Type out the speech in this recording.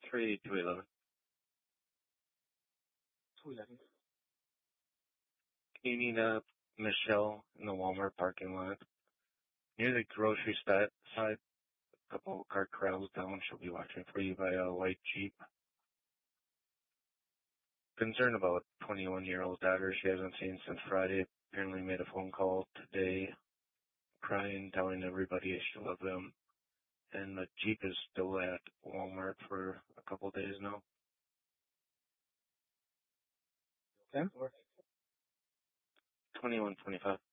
3211. 211. Can you meet Michelle in the Walmart parking lot? Near the grocery side, a couple of car crowds down. She'll be watching for you by a white Jeep. Concerned about 21-year-old daughter she hasn't seen since Friday. Apparently made a phone call today, crying, telling everybody she loved them. And the Jeep is still at Walmart for a couple of days now. Okay. 2125.